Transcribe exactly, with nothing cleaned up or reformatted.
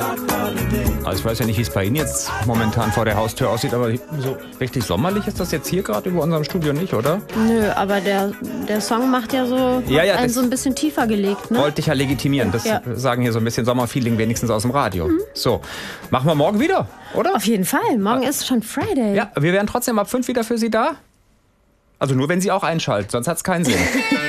Also ich weiß ja nicht, wie es bei Ihnen jetzt momentan vor der Haustür aussieht, aber so richtig sommerlich ist das jetzt hier gerade über unserem Studio nicht, oder? Nö, aber der, der Song macht ja so, ja, ja, einen so ein bisschen tiefer gelegt, ne? Wollte ich ja legitimieren. Das ja. sagen hier so ein bisschen Sommerfeeling wenigstens aus dem Radio. Mhm. So, machen wir morgen wieder, oder? Auf jeden Fall. Morgen ah. ist schon Friday. Ja, wir wären trotzdem ab fünf wieder für Sie da. Also nur, wenn Sie auch einschalten, sonst hat es keinen Sinn.